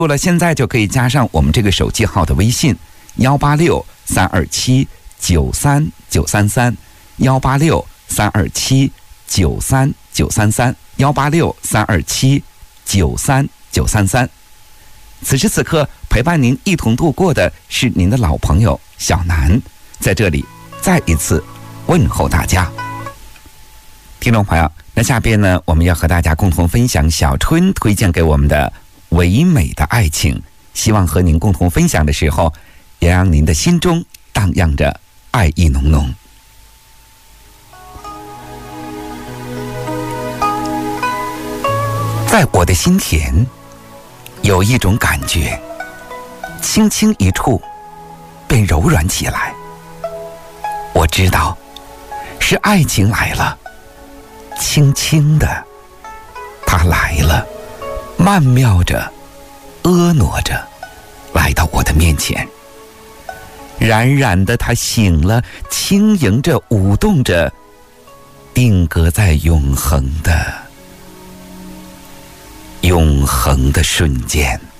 过了现在就可以加上我们这个手机号的微信186-327-93933，186-327-93933，186-327-93933。此时此刻陪伴您一同度过的是您的老朋友小南，在这里再一次问候大家。听众朋友，那下边呢，我们要和大家共同分享小春推荐给我们的唯美的爱情，希望和您共同分享的时候，也让您的心中荡漾着爱意浓浓。在我的心田有一种感觉，轻轻一触便柔软起来。我知道是爱情来了，轻轻的它来了，曼妙着，婀娜着来到我的面前。冉冉的它醒了，轻盈着，舞动着，定格在永恒的瞬间。